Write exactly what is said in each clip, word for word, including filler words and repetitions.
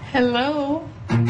Hello.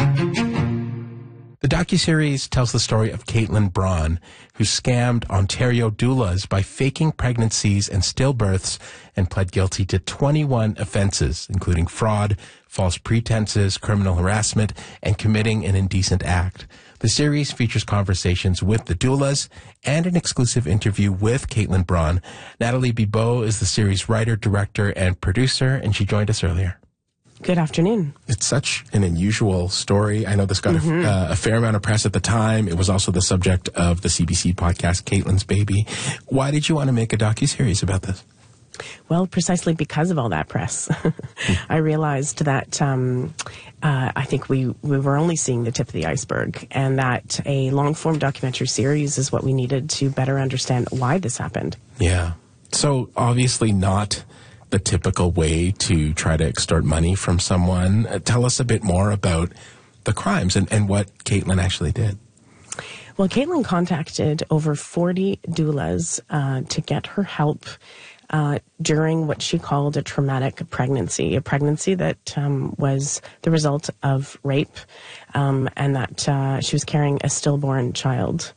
The docuseries tells the story of Caitlin Braun, who scammed Ontario doulas by faking pregnancies and stillbirths and pled guilty to twenty-one offenses, including fraud, false pretenses, criminal harassment, and committing an indecent act. The series features conversations with the doulas and an exclusive interview with Caitlin Braun. Natalie Bibeau is the series writer, director, and producer, and she joined us earlier. Good afternoon. It's such an unusual story. I know this got mm-hmm. a, uh, a fair amount of press at the time. It was also the subject of the C B C podcast, Caitlin's Baby. Why did you want to make a docuseries about this? Well, precisely because of all that press. I realized that um, uh, I think we, we were only seeing the tip of the iceberg, and that a long-form documentary series is what we needed to better understand why this happened. Yeah. So obviously not the typical way to try to extort money from someone. Uh, tell us a bit more about the crimes and, and what Caitlin actually did. Well, Caitlin contacted over forty doulas uh, to get her help uh, during what she called a traumatic pregnancy, a pregnancy that um, was the result of rape, um, and that uh, she was carrying a stillborn child.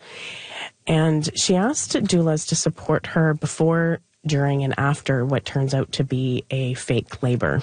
And she asked doulas to support her before, during, and after what turns out to be a fake labor.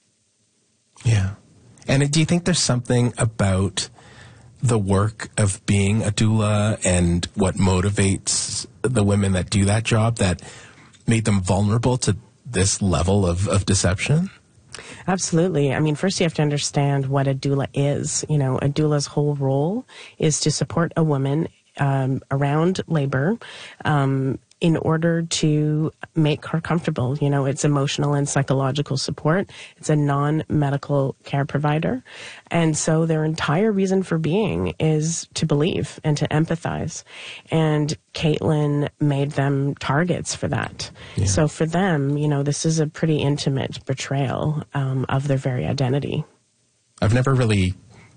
Yeah. And do you think there's something about the work of being a doula and what motivates the women that do that job that made them vulnerable to this level of, of deception? Absolutely. I mean, first you have to understand what a doula is. You know, a doula's whole role is to support a woman um, around labor, um, in order to make her comfortable. You know, it's emotional and psychological support. It's a non-medical care provider. And so their entire reason for being is to believe and to empathize. And Caitlin made them targets for that. Yeah. So for them, you know, this is a pretty intimate betrayal um, of their very identity. I've never really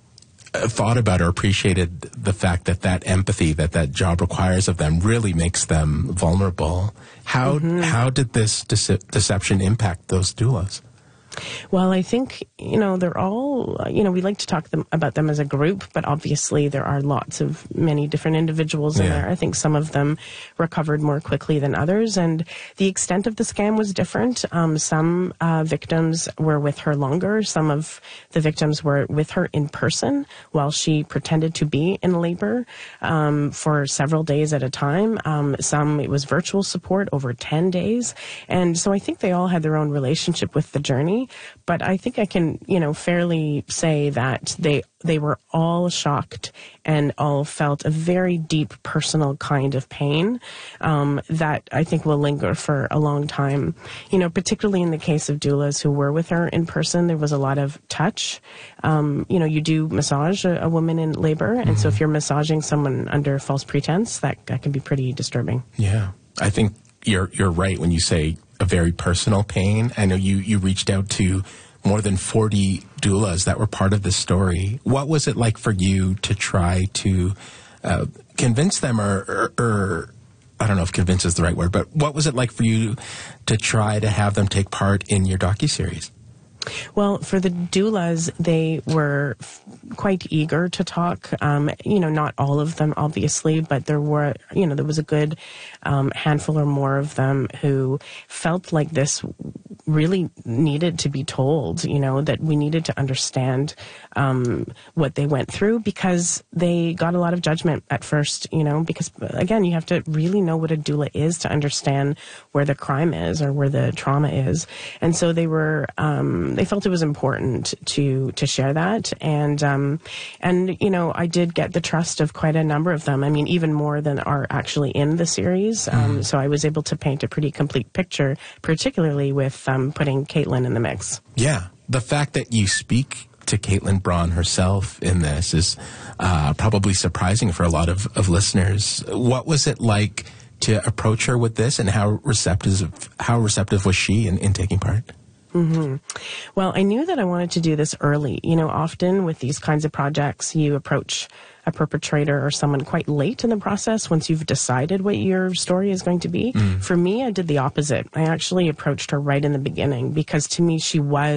thought about or appreciated the fact that that empathy that that job requires of them really makes them vulnerable. How mm-hmm. how did this dece- deception impact those doulas? Well, I think, you know, they're all, you know, we like to talk them, about them as a group, but obviously there are lots of many different individuals in yeah. there. I think some of them recovered more quickly than others, and the extent of the scam was different. Um, some uh, victims were with her longer. Some of the victims were with her in person while she pretended to be in labor um, for several days at a time. Um, some, it was virtual support over ten days. And so I think they all had their own relationship with the journey. But I think I can, you know, fairly say that they they were all shocked and all felt a very deep personal kind of pain um, that I think will linger for a long time. You know, particularly in the case of doulas who were with her in person, there was a lot of touch. Um, you know, you do massage a, a woman in labor, and mm-hmm. so if you're massaging someone under false pretense, that, that can be pretty disturbing. Yeah, I think you're you're right when you say a very personal pain. I know you, you reached out to more than forty doulas that were part of this story. What was it like for you to try to uh, convince them, or, or, or I don't know if convince is the right word, but what was it like for you to try to have them take part in your docuseries? Well, for the doulas, they were f- quite eager to talk. Um, you know, not all of them, obviously, but there were, you know, there was a good um, handful or more of them who felt like this really needed to be told, you know, that we needed to understand um, what they went through, because they got a lot of judgment at first, you know, because, again, you have to really know what a doula is to understand where the crime is or where the trauma is. And so they were, um, they felt it was important to, to share that. And, um, and, you know, I did get the trust of quite a number of them. I mean, even more than are actually in the series. Um, mm. So I was able to paint a pretty complete picture, particularly with um, putting Caitlin in the mix. Yeah. The fact that you speak to Caitlin Braun herself in this is uh, probably surprising for a lot of, of listeners. What was it like to approach her with this, and how receptive how receptive was she in, in taking part? Mm-hmm. Well, I knew that I wanted to do this early. You know, often with these kinds of projects, you approach a perpetrator or someone quite late in the process once you've decided what your story is going to be. Mm. For me, I did the opposite. I actually approached her right in the beginning, because to me, she was